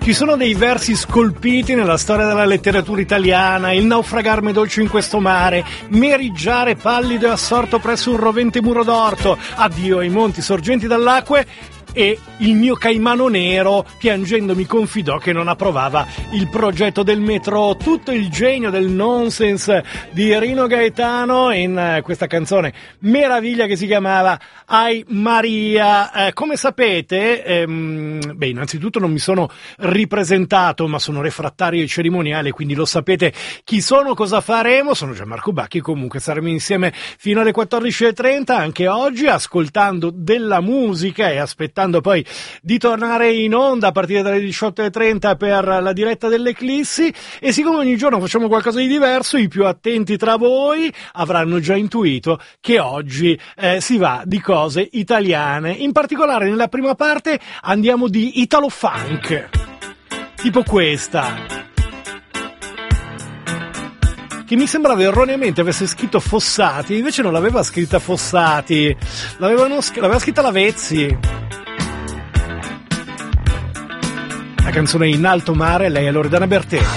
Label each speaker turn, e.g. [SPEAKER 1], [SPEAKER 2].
[SPEAKER 1] Ci sono dei versi scolpiti nella storia della letteratura italiana: il naufragarmi dolce in questo mare, meriggiare pallido e assorto presso un rovente muro d'orto, addio ai monti sorgenti dall'acque, e il mio caimano nero piangendo mi confidò che non approvava il progetto del metro. Tutto il genio del nonsense di Rino Gaetano in questa canzone meraviglia che si chiamava Ai Maria. Come sapete, innanzitutto non mi sono ripresentato, ma sono refrattario ai cerimoniali, quindi lo sapete chi sono, cosa faremo. Sono Gianmarco Bacchi, comunque saremo insieme fino alle 14:30 anche oggi, ascoltando della musica e aspettando poi di tornare in onda a partire dalle 18:30 per la diretta dell'Eclissi. E siccome ogni giorno facciamo qualcosa di diverso, i più attenti tra voi avranno già intuito che oggi si va di cose italiane. In particolare nella prima parte andiamo di Italo Funk, tipo questa, che mi sembrava erroneamente avesse scritto Fossati, invece non l'aveva scritta Fossati, l'aveva scritta Lavezzi. La canzone In alto mare, lei è Loredana Bertè.